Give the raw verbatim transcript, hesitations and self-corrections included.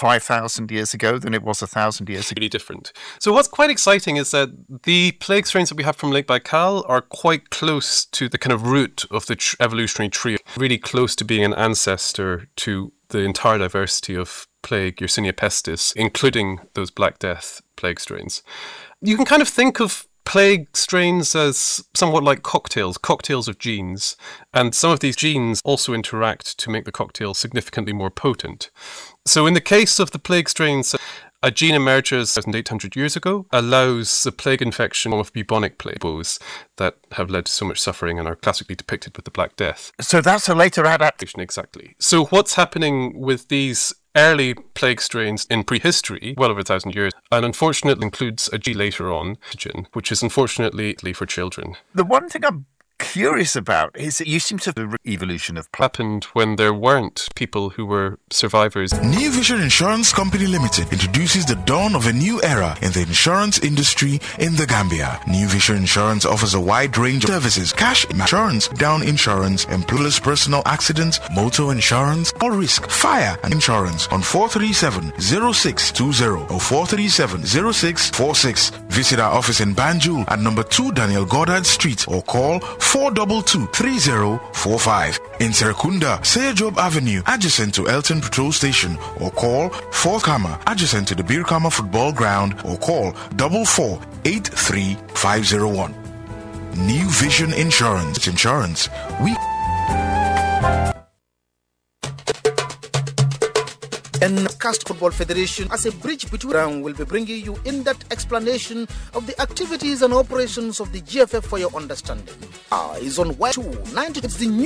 five thousand years ago than it was one thousand years ago. Really different. So what's quite exciting is that the plague strains that we have from Lake Baikal are quite close to the kind of root of the tr- evolutionary tree, really close to being an ancestor to the entire diversity of plague, Yersinia pestis, including those Black Death plague strains. You can kind of think of plague strains as somewhat like cocktails, cocktails of genes, and some of these genes also interact to make the cocktail significantly more potent. So in the case of the plague strains, a gene emerges one thousand eight hundred years ago, allows the plague infection of bubonic plague that have led to so much suffering and are classically depicted with the Black Death. So that's a later adaptation. Exactly. So what's happening with these early plague strains in prehistory, well over a thousand years, and unfortunately includes a gene later on, which is unfortunately for children. The one thing I'm curious about is that you seem to have the evolution of plague happened when there weren't people who were survivors. New Vision Insurance Company Limited introduces the dawn of a new era in the insurance industry in the Gambia. New Vision Insurance offers a wide range of services: cash insurance, down insurance, employer's personal accidents, motor insurance, all risk, fire and insurance on four three seven, zero six two zero or four three seven, zero six four six. Visit our office in Banjul at number two Daniel Goddard Street or call four two two, three zero four five. In Serekunda, Seyajob Avenue, adjacent to Elton Patrol Station, or call four Kama, adjacent to the Birkama Football Ground, or call four four eight three five zero one. New Vision Insurance. Insurance. We... And Cast Football Federation, as a bridge between them, will be bringing you in-depth explanation of the activities and operations of the G F F for your understanding. Ah, is on Y two ninety. It's the new